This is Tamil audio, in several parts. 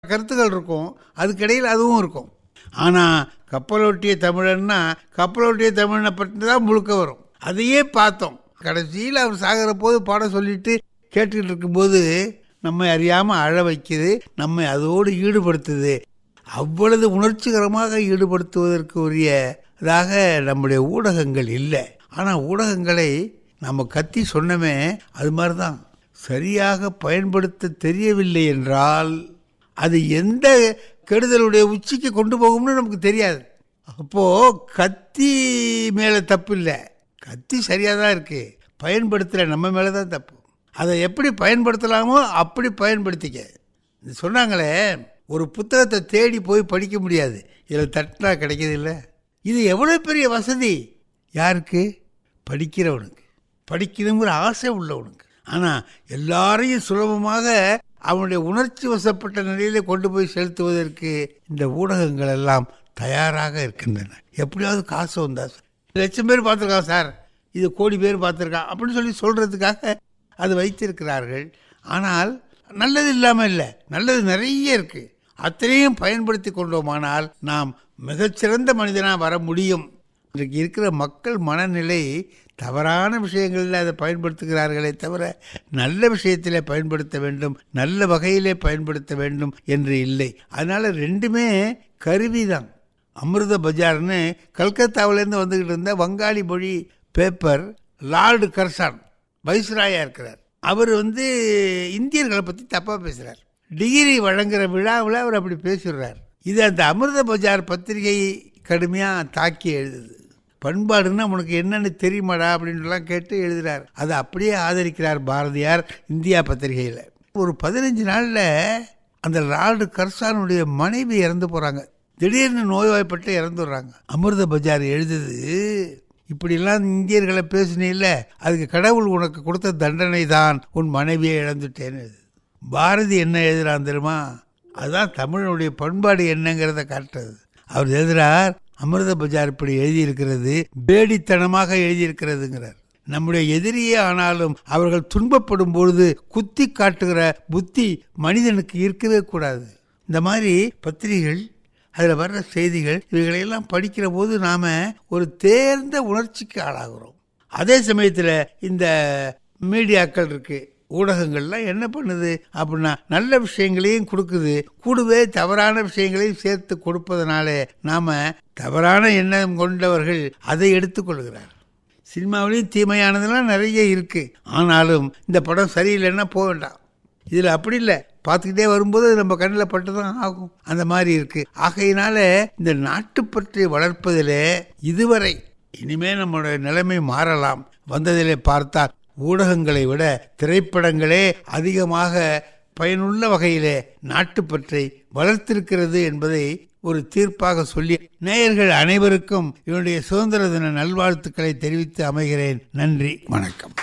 கருத்துக்கள் இருக்கும், அதுக்கிடையில் அதுவும் இருக்கும். ஆனால் கப்பலோட்டிய தமிழன்னா கப்பலோட்டிய தமிழனை பற்றி தான் முழுக்க வரும். அதையே பார்த்தோம். கடைசியில் அவர் சாகிற போது பாடம் சொல்லிட்டு கேட்டுக்கிட்டு இருக்கும்போது நம்மை அறியாமல் அழ வைக்குது, நம்மை அதோடு ஈடுபடுத்துது. அவ்வளவு உணர்ச்சிகரமாக ஈடுபடுத்துவதற்கு உரியதாக நம்முடைய ஊடகங்கள் இல்லை. ஆனால் ஊடகங்களை நம்ம கத்தி சொன்னமே அது மாதிரி தான். சரியாக பயன்படுத்த தெரியவில்லை என்றால் அது எந்த கெடுதலுடைய உச்சிக்கு கொண்டு போகும்னு நமக்கு தெரியாது. அப்போது கத்தி மேலே தப்பு இல்லை, கத்தி சரியாக தான் இருக்குது, பயன்படுத்தலை நம்ம மேலே தான் தப்பு. அதை எப்படி பயன்படுத்தலாமோ அப்படி பயன்படுத்திக்க. சொன்னாங்களே, ஒரு புத்தகத்தை தேடி போய் படிக்க முடியாது, இதில் தட்டினா கிடைக்கிது இல்லை. இது எவ்வளோ பெரிய வசதி யாருக்கு? படிக்கிறவனுக்கு, படிக்கணுங்கிற ஆசை உள்ளவனுக்கு. ஆனால் எல்லாரையும் சுலபமாக அவனுடைய உணர்ச்சி வசப்பட்ட நிலையில் கொண்டு போய் செலுத்துவதற்கு இந்த ஊடகங்கள் எல்லாம் தயாராக இருக்கின்றன. எப்படியாவது காசு வந்தா சார், 1,00,000 பேர் பார்த்துருக்கான் சார், இது 1,00,00,000 பேர் பார்த்துருக்கான் அப்படின்னு சொல்கிறதுக்காக அது வைத்திருக்கிறார்கள். ஆனால் நல்லது இல்லாமல் இல்லை, நல்லது நிறைய இருக்குது. அத்தனையும் பயன்படுத்தி கொண்டோமானால் நாம் மிகச்சிறந்த மனிதனாக வர முடியும். இன்றைக்கு இருக்கிற மக்கள் மனநிலை தவறான விஷயங்களில் அதை பயன்படுத்துகிறார்களே தவிர நல்ல விஷயத்திலே பயன்படுத்த வேண்டும், நல்ல வகையிலே பயன்படுத்த வேண்டும் என்று இல்லை. அதனால் ரெண்டுமே கருவி தான். அமிர்த பஜார்னு கல்கத்தாவிலேருந்து வந்துக்கிட்டு இருந்த வங்காளி மொழி பேப்பர் லார்டு கர்சான் வைஸ்ராயாக இருக்கிறார். அவர் இந்தியர்களை பற்றி தப்பாக பேசுகிறார். டிகிரி வழங்குகிற விழாவில் அவர் அப்படி பேசுகிறார். இது அந்த அமிர்த பஜார் பத்திரிகை கடுமையாக தாக்கி எழுதுது. பண்பாடுன்னா உனக்கு என்னென்னு தெரியுமாடா அப்படின்லாம் கேட்டு எழுதுகிறார். அதை அப்படியே ஆதரிக்கிறார் பாரதியார் இந்தியா பத்திரிகையில். ஒரு 15 நாளில் அந்த லார்டு கர்சானுடைய மனைவி இறந்து போகிறாங்க. திடீர்னு நோய்வாய்ப்பட்டு இறந்துடுறாங்க. அமிர்த பஜார் எழுதுது, இப்படிலாம் இந்தியர்களை பேசினில்ல, அதுக்கு கடவுள் உனக்கு கொடுத்த தண்டனை தான் உன் மனைவியை இழந்துட்டேன்னு. பாரதி என்ன எழுதுறான் தெரியுமா? அதுதான் தமிழனுடைய பண்பாடு என்னங்கிறத காட்டுறது. அவர் எழுதுறார், அமிர்த பஜார் இப்படி எழுதியிருக்கிறது பேடித்தனமாக எழுதியிருக்கிறதுங்கிறார். நம்முடைய எதிரியே ஆனாலும் அவர்கள் துன்பப்படும் பொழுது குத்தி காட்டுகிற புத்தி மனிதனுக்கு இருக்கவே கூடாது. இந்த மாதிரி பத்திரிகைகள், அதில் வர்ற செய்திகள், இவைகளையெல்லாம் படிக்கிற போது நாம் ஒரு தேர்ந்த உணர்ச்சிக்கு ஆளாகிறோம். அதே சமயத்தில் இந்த மீடியாக்கள் இருக்குது, ஊடகங்கள்லாம் என்ன பண்ணுது அப்படின்னா நல்ல விஷயங்களையும் கொடுக்குது, கூடவே தவறான விஷயங்களையும் சேர்த்து கொடுப்பதனாலே நாம் தவறான எண்ணம் கொண்டவர்கள் அதை எடுத்துக்கொள்கிறார். சினிமாவிலையும் தீமையானதெல்லாம் நிறைய இருக்குது. ஆனாலும் இந்த படம் சரியில்லைன்னா போக வேண்டாம். இதில் அப்படி இல்லை, பார்த்துக்கிட்டே வரும்போது நம்ம கண்ணில் பட்டு தான் ஆகும். அந்த மாதிரி இருக்குது. ஆகையினால இந்த நாட்டுப்பற்றை வளர்ப்பதிலே இதுவரை, இனிமேல் நம்மளுடைய நிலைமை மாறலாம். வந்ததிலே பார்த்தால் ஊடகங்களை விட திரைப்படங்களே அதிகமாக பயனுள்ள வகையிலே நாட்டுப்பற்றை வளர்த்திருக்கிறது என்பதை ஒரு தீர்ப்பாக சொல்லி நேயர்கள் அனைவருக்கும் என்னுடைய சுதந்திர தின நல்வாழ்த்துக்களை தெரிவித்து அமைகிறேன். நன்றி, வணக்கம்.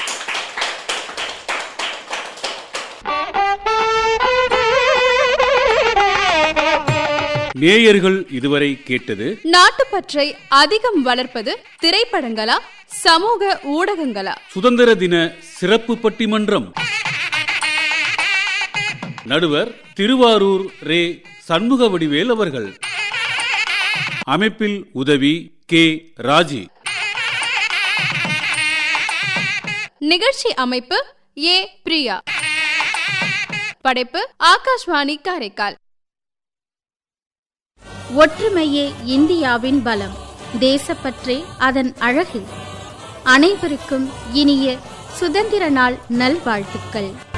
நேயர்கள் இதுவரை கேட்டது, நாட்டுப்பற்றை அதிகம் வளர்ப்பது திரைப்படங்களா சமூக ஊடகங்களா? சுதந்திர தின சிறப்பு பட்டிமன்றம். நடுவர் திருவாரூர் ரே சண்முகவடிவேல் அவர்கள். அமைப்பில் உதவி கே ராஜி. நிகழ்ச்சி அமைப்பு ஏ பிரியா. படைப்பு ஆகாஷ்வாணி காரைக்கால். ஒற்றுமையே இந்தியாவின் பலம், தேசப்பற்றே அதன் அழகு. அனைவருக்கும் இனிய சுதந்திர நாள் நல்வாழ்த்துக்கள்.